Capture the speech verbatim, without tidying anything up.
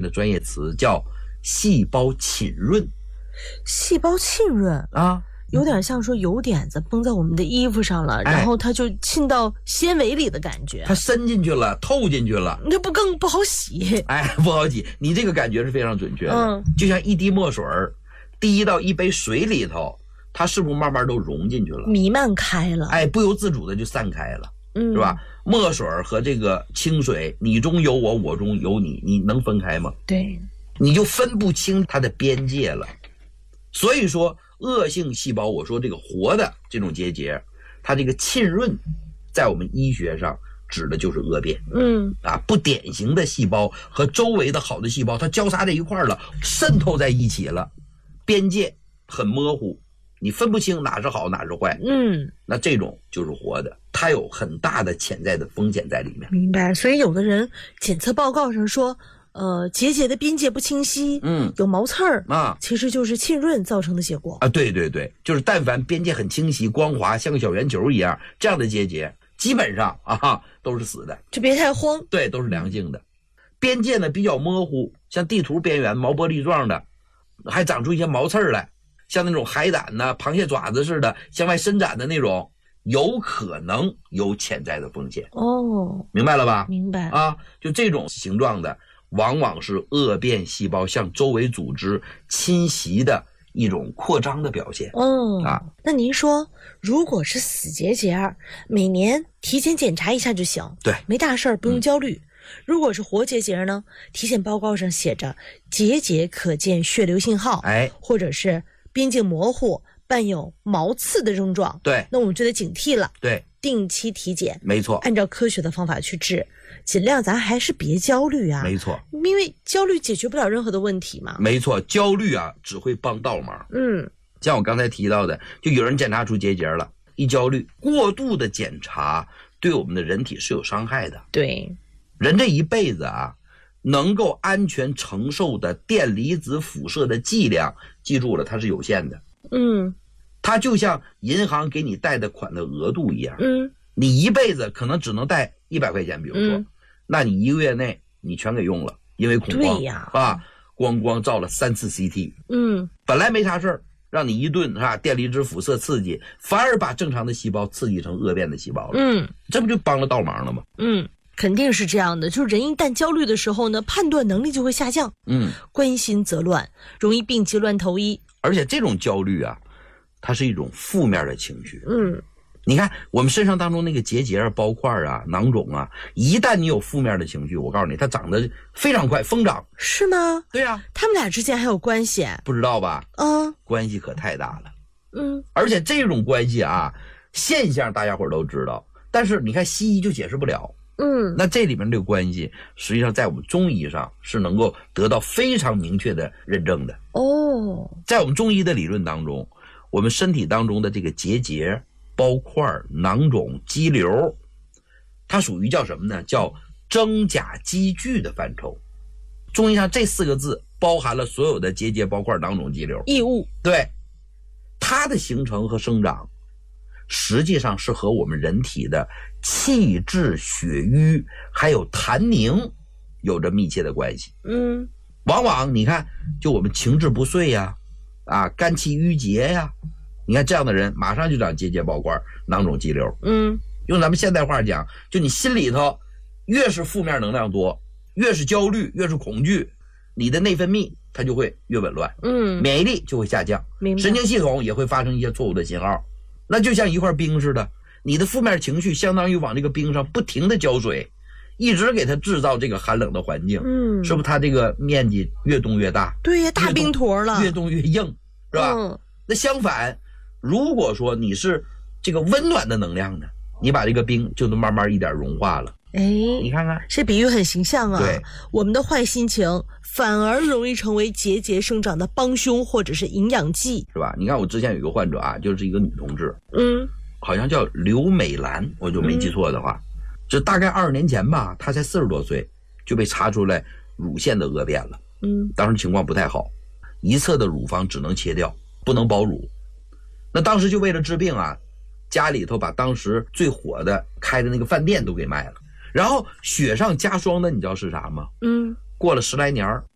的专业词，叫细胞浸润。 细胞浸润啊， 有点像说油点子崩在我们的衣服上了， 哎、 然后它就浸到纤维里的感觉， 它渗进去了，透进去了， 那不更不好洗？ 哎，不好洗。你这个感觉是非常准确的， 嗯， 就像一滴墨水滴到一杯水里头，它是不是慢慢都融进去了， 弥漫开了？ 哎，不由自主的就散开了， 嗯， 是吧？墨水和这个清水，你中有我，我中有你，你能分开吗？ 对， 你就分不清它的边界了。所以说恶性细胞，我说这个活的这种结节，它这个浸润在我们医学上指的就是恶变。 嗯啊，不典型的细胞和周围的好的细胞它交叉在一块了，渗透在一起了，边界很模糊，你分不清哪是好哪是坏。 嗯， 那这种就是活的，它有很大的潜在的风险在里面。 明白。所以有的人检测报告上说呃，结节的边界不清晰， 嗯， 有毛刺儿啊， 其实就是浸润造成的结果啊。对对对，就是但凡边界很清晰、光滑，像个小圆球一样，这样的结节基本上啊都是死的， 就别太慌。 对，都是良性的。边界呢比较模糊，像地图边缘毛玻璃状的，还长出一些毛刺儿来，像那种海胆呢、螃蟹爪子似的向外伸展的那种，有可能有潜在的风险。 哦， 明白了吧？ 明白啊，就这种形状的。往往是恶变细胞向周围组织侵袭的一种扩张的表现。 哦， 啊， 那您说，如果是死结节，每年体检检查一下就行， 对， 没大事儿，不用焦虑。嗯、如果是活结节呢，体检报告上写着结节可见血流信号， 哎， 或者是边界模糊、伴有毛刺的症状， 对， 那我们就得警惕了。 对， 定期体检， 没错， 按照科学的方法去治。尽量咱还是别焦虑啊， 没错， 因为焦虑解决不了任何的问题嘛。 没错，焦虑啊只会帮倒忙。 嗯， 像我刚才提到的，就有人检查出结节了，一焦虑，过度的检查对我们的人体是有伤害的。 对， 人这一辈子啊，能够安全承受的电离子辐射的剂量，记住了，它是有限的。 嗯， 它就像银行给你贷的款的额度一样。 嗯， 你一辈子可能只能贷一百块钱，比如说。 嗯， 那你一个月内你全给用了，因为恐慌， 对呀， 啊，咣咣照了三次 C T， 嗯， 本来没啥事儿，让你一顿是吧，电离子辐射刺激，反而把正常的细胞刺激成恶变的细胞了， 嗯， 这不就帮了倒忙了吗？ 嗯，肯定是这样的，就是人一旦焦虑的时候呢，判断能力就会下降， 嗯， 关心则乱，容易病急乱投医， 而且这种焦虑啊，它是一种负面的情绪， 嗯。 你看我们身上当中那个结节啊、包块啊、囊肿啊，一旦你有负面的情绪，我告诉你，它长得非常快，疯长。 是吗？ 对呀、啊， 他们俩之间还有关系？ 不知道吧？ 嗯， 关系可太大了。 嗯， 而且这种关系啊，现象大家伙都知道，但是你看西医就解释不了。 嗯， 那这里面这个关系，实际上在我们中医上是能够得到非常明确的认证的。 哦， 在我们中医的理论当中，我们身体当中的这个结节、包块、囊肿、肌瘤，它属于叫什么呢？叫真假积聚的范畴。中医上这四个字包含了所有的结节、包块、囊肿、肌瘤。 异物。 对，它的形成和生长，实际上是和我们人体的气滞、血瘀还有痰凝有着密切的关系。 嗯， 往往你看，就我们情志不遂呀，啊，肝气郁结呀。你看这样的人马上就长结节、包块、囊肿、肌瘤。 嗯， 用咱们现代话讲，就你心里头越是负面能量多，越是焦虑，越是恐惧，你的内分泌它就会越紊乱， 嗯， 免疫力就会下降，神经系统也会发生一些错误的信号。那就像一块冰似的，你的负面情绪相当于往这个冰上不停的浇水，一直给它制造这个寒冷的环境， 嗯， 是不是它这个面积越冻越大？ 对呀，大冰坨了， 越冻越硬，是吧？ 嗯， 那相反，如果说你是这个温暖的能量呢，你把这个冰就能慢慢一点融化了。 哎， 你看看， 这比喻很形象啊。 对， 我们的坏心情反而容易成为结节生长的帮凶或者是营养剂， 是吧？你看我之前有一个患者啊，就是一个女同志， 嗯， 好像叫刘美兰，我就没记错的话，嗯、这大概二十年前吧，她才四十多岁就被查出来乳腺的恶变了。 嗯， 当时情况不太好，一侧的乳房只能切掉，不能保乳。那当时就为了治病啊，家里头把当时最火的开的那个饭店都给卖了，然后雪上加霜的，你知道是啥吗？ 嗯， 过了十来年，